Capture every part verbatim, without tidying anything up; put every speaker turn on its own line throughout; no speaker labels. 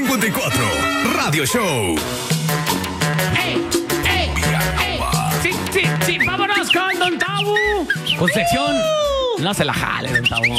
cincuenta y cuatro, Radio Show.
¡Ey! ¡Ey! ¡Ey! Sí, sí, sí, vámonos con Don Tabu. Con sección. No se la jale, Don Tabu.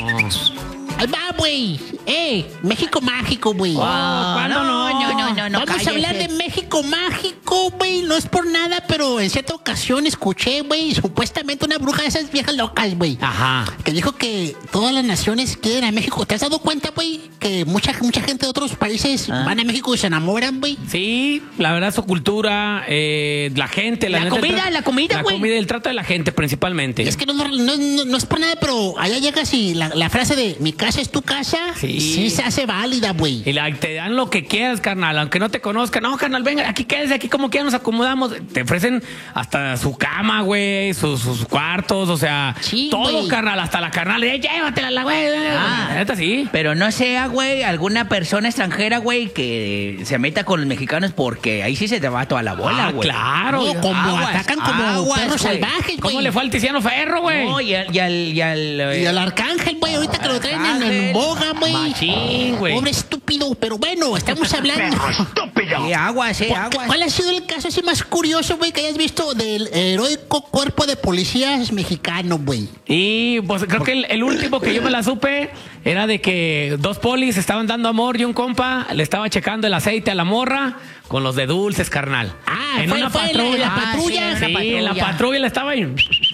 Ahí va, güey. Eh, México mágico, güey.
Oh, ¿cuándo no?
No, no, no, no. Vamos
cállese.
a hablar de México mágico, güey. No es por nada, pero en cierta ocasión escuché, güey, supuestamente una bruja de esas viejas locas, güey.
Ajá.
Que dijo que todas las naciones quieren a México. ¿Te has dado cuenta, güey? Que mucha, mucha gente de otros países
¿Ah?
van a México y se enamoran, güey.
Sí, la verdad, su cultura, eh, la gente.
La
neta, el
comida,
tra-
la comida,
La
güey.
comida y el trato de la gente, principalmente.
Y es que no, no, no, no es por nada, pero allá llegas y la, la frase de mi casa es tu casa,
Sí.
sí se hace válida, güey.
Y la, te dan lo que quieras, carnal, aunque no te conozcan. No, carnal, venga, aquí quédese, aquí como quiera nos acomodamos. Te ofrecen hasta su cama, güey, sus, sus cuartos, o sea,
Sí,
todo,
güey.
carnal, hasta la carnal. Eh, llévatela, la güey.
Ah.
La neta, sí.
Pero no sea, güey, alguna persona extranjera, güey, que se meta con los mexicanos porque ahí sí se te va toda la bola,
Ah,
güey.
claro.
No, como
Aguas,
atacan como
aguas,
perros
güey.
salvajes, güey.
¿Cómo le fue al Tiziano Ferro, güey?
No, y al... Y al, y al, eh,
Y al arcángel, güey, ahorita que lo traen en, en
Arcángel.
boga, güey.
Machín, güey.
Pobre estúpido, pero bueno, estamos hablando.
sí, aguas, eh,
¿Cuál-
aguas.
¿Cuál ha sido el caso así más curioso, güey, que hayas visto del heroico cuerpo de policías mexicano, güey?
Y pues creo que el, el último que yo me la supe era de que dos polis estaban dando amor y un compa le estaba checando el aceite a la morra con los de dulces, carnal.
Ah,
en
fue-
una
fue en la-
patrulla.
en la
Ah,
patrulla.
sí, en la patrulla le estaba ahí.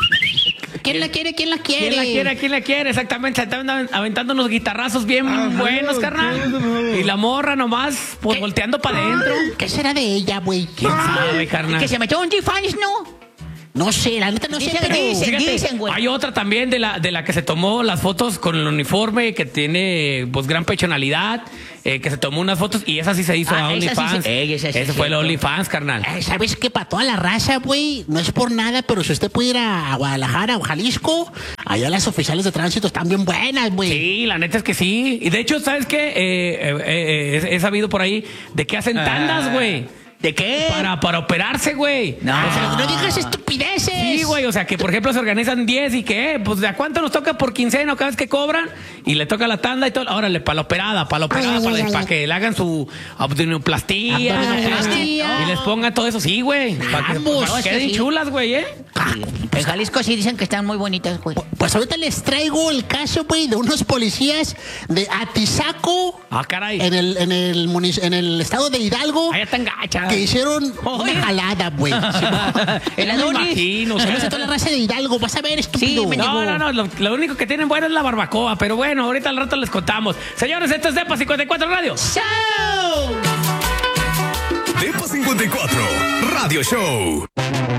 ¿Quién la quiere? ¿Quién la quiere?
¿Quién la quiere? ¿Quién la quiere? Exactamente. Se estaban aventando unos guitarrazos bien buenos, carnal. Y la morra nomás, pues
¿Qué?
volteando para adentro.
¿Qué será de ella, güey?
¿Quién sabe, carnal?
Que se metió un G-Fans, ¿no?
No sé, la neta no sé,
Dicen,
pero...
dicen.
Fíjate,
dicen, güey.
hay otra también de la, de la que se tomó las fotos con el uniforme, que tiene pues gran pechonalidad, eh, que se tomó unas fotos y esa sí se hizo
Ah,
a
esa sí
OnlyFans.
se- Ey, esa sí
Ese
es
fue el
cierto.
OnlyFans, carnal.
Ay, ¿sabes qué? Para toda la raza, güey, no es por nada, pero si usted puede ir a Guadalajara o Jalisco, allá las oficiales de tránsito están bien buenas, güey.
Sí, la neta es que sí. Y de hecho, ¿sabes qué? Eh, eh, eh, he, he sabido por ahí de que hacen tandas, güey.
¿De qué?
Para, para operarse, güey.
No.
O sea, no digas estupideces.
Sí, güey, o sea, que por ejemplo se organizan diez y que, pues, ¿de a cuánto nos toca por quincena o cada vez que cobran? Y le toca la tanda y todo. Órale, para la operada, para la operada, para, para que le hagan su abdominoplastia.
Abdominoplastia.
Y les pongan todo eso. Sí, güey. Para que,
Vamos,
para que queden
sí.
chulas, güey, ¿eh?
En Jalisco sí dicen que están muy bonitas, güey.
Pues ahorita les traigo el caso, güey, de unos policías de Atizaco,
Ah, caray.
en el, en el, munic- en el estado de Hidalgo,
Allá están gachas.
que hicieron
Oye.
una jalada, güey.
¿En la
No me
Donis?
imagino, o sea.
Saludos a toda la raza de Hidalgo, vas a ver, estúpido.
Sí, me
No, no, no, lo, lo único que tienen bueno es la barbacoa, pero bueno, ahorita al rato les contamos. Señores, esto es Depa cincuenta y cuatro Radio.
¡Chao!
Depa cincuenta y cuatro, Radio Show.